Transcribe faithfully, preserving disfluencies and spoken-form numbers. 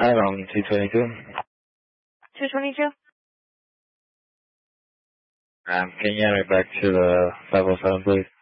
Um, two twenty-two. two twenty-two? Um, can you enter back to the five oh seven, please?